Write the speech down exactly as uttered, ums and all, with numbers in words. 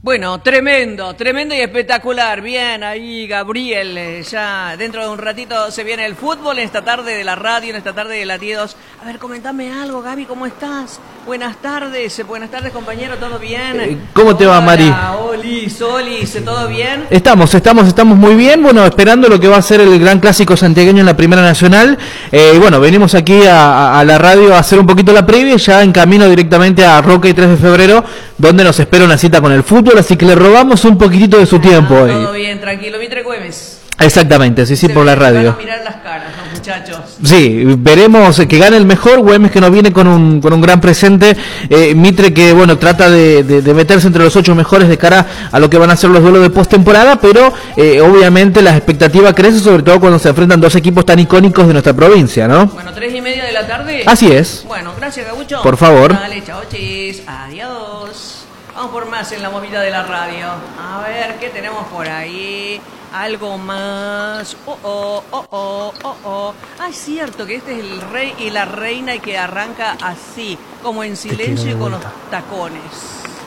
Bueno, tremendo, tremendo y espectacular. Bien, ahí Gabriel, eh, ya dentro de un ratito se viene el fútbol en esta tarde de la radio, en esta tarde de Latidos. A ver, comentame algo, Gaby, ¿cómo estás? Buenas tardes, eh, buenas tardes, compañero, ¿todo bien? Eh, ¿Cómo te va, Mari? Hola, Olis, Olis, ¿todo bien? Estamos, estamos, estamos muy bien, bueno, esperando lo que va a ser el gran clásico santiagueño en la Primera Nacional. Eh, y bueno, venimos aquí a, a la radio a hacer un poquito la previa, ya en camino directamente a Roca y tres de febrero, donde nos espera una cita con el fútbol, así que le robamos un poquitito de su ah, tiempo. Todo bien, tranquilo, Mitre Güemes. Exactamente, sí, sí, Se por la radio. Van a mirar las caras, ¿no, muchachos? Sí, veremos que gane el mejor, Güemes que nos viene con un, con un gran presente, eh, Mitre que bueno trata de, de, de meterse entre los ocho mejores de cara a lo que van a ser los duelos de postemporada, pero eh, obviamente la expectativa crece, sobre todo cuando se enfrentan dos equipos tan icónicos de nuestra provincia, ¿no? Bueno, tres y media de la tarde. Así es. Bueno, gracias, Gabucho. Por favor. Dale, chao, chis. Adiós. Vamos por más en la movida de la radio. A ver, ¿qué tenemos por ahí? Algo más. Oh, oh, oh, oh, oh, oh. Ah, es cierto que este es el rey y la reina y que arranca así, como en silencio y con los tacones.